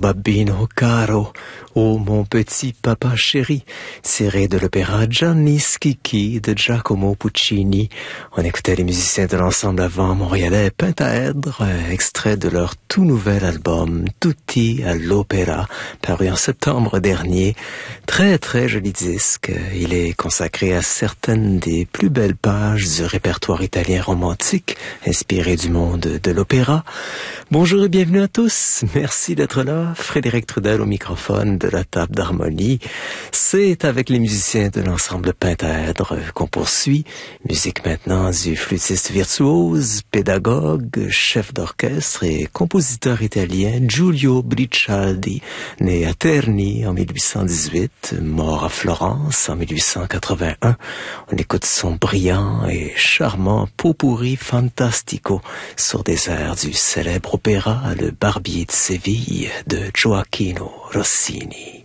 babbino caro, oh mon petit papa chéri, tiré de l'opéra Gianni Schicchi de Giacomo Puccini. On écoutait les musiciens de l'ensemble avant montréalais Pentaèdre, extrait de leur tout nouvel album Tutti all'Opera, paru en septembre dernier. Très très joli disque. Il est consacré à certaines des plus belles pages du répertoire italien romantique, inspiré du monde de l'opéra. Bonjour et bienvenue à tous. Merci d'être là. Frédéric Trudel au microphone de la table d'harmonie. C'est avec les musiciens de l'ensemble Pentaèdre qu'on poursuit. Musique maintenant du flûtiste virtuose, pédagogue, chef d'orchestre et compositeur italien Giulio Bricialdi, né à Terni en 1818, mort à Florence en 1881. On écoute son brillant et charmant pot-pourri fantastico sur des airs du célèbre opéra Le Barbier de Séville de Gioacchino Rossini.